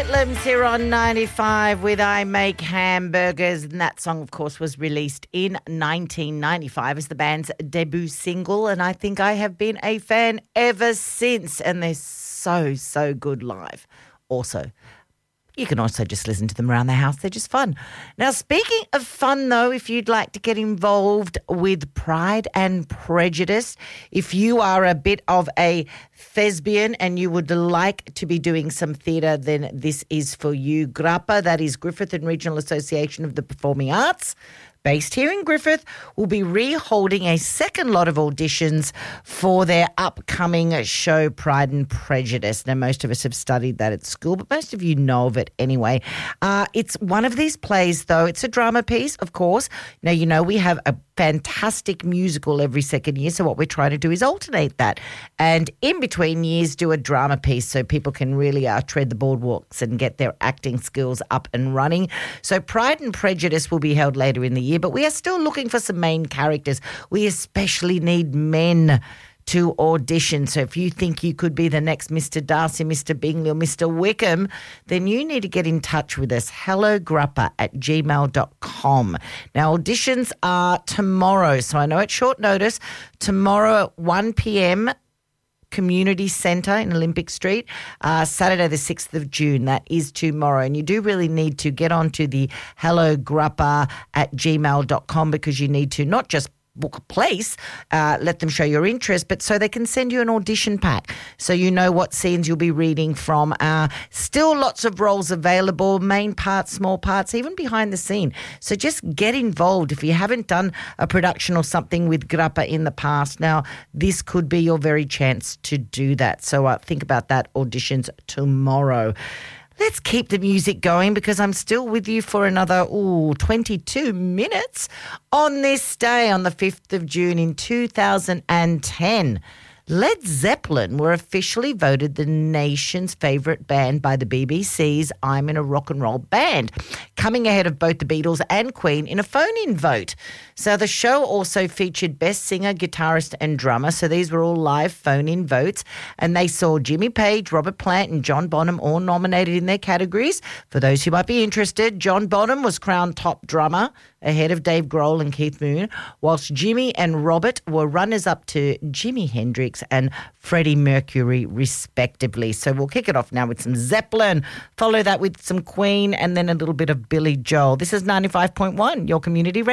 Bedlams here on 95 with I Make Hamburgers. And that song, of course, was released in 1995 as the band's debut single. And I think I have been a fan ever since. And they're so good live. Also, you can also just listen to them around the house. They're just fun. Now, speaking of fun, though, if you'd like to get involved with Pride and Prejudice, if you are a bit of a thespian and you would like to be doing some theatre, then this is for you. GRAPPA, that is Griffith and Regional Association of the Performing Arts, based here in Griffith, will be re-holding a second lot of auditions for their upcoming show, Pride and Prejudice. Now, most of us have studied that at school, but most of you know of it anyway. It's one of these plays, though. It's a drama piece, of course. Now, you know, we have a fantastic musical every second year, so what we're trying to do is alternate that. And in between years, do a drama piece so people can really tread the boardwalks and get their acting skills up and running. So Pride and Prejudice will be held later in the year, but we are still looking for some main characters. We especially need men to audition. So if you think you could be the next Mr. Darcy, Mr. Bingley or Mr. Wickham, then you need to get in touch with us. hellograppa@gmail.com. Now, auditions are tomorrow. So I know it's short notice. Tomorrow at 1 p.m, Community Centre in Olympic Street, Saturday the 6th of June. That is tomorrow. And you do really need to get onto the hellograppa@gmail.com because you need to not just book a place, let them show your interest, but so they can send you an audition pack so you know what scenes you'll be reading from. Still lots of roles available, main parts, small parts, even behind the scene. So just get involved if you haven't done a production or something with GRAPPA in the past. Now, this could be your very chance to do that. So think about that. Auditions tomorrow. Let's keep the music going because I'm still with you for another 22 minutes on this day, on the 5th of June in 2010. Led Zeppelin were officially voted the nation's favourite band by the BBC's I'm in a Rock and Roll Band, coming ahead of both the Beatles and Queen in a phone-in vote. So the show also featured best singer, guitarist and drummer. So these were all live phone-in votes. And they saw Jimmy Page, Robert Plant and John Bonham all nominated in their categories. For those who might be interested, John Bonham was crowned top drummer ahead of Dave Grohl and Keith Moon, whilst Jimmy and Robert were runners-up to Jimi Hendrix and Freddie Mercury, respectively. So we'll kick it off now with some Zeppelin, follow that with some Queen, and then a little bit of Billy Joel. This is 95.1, your community radio.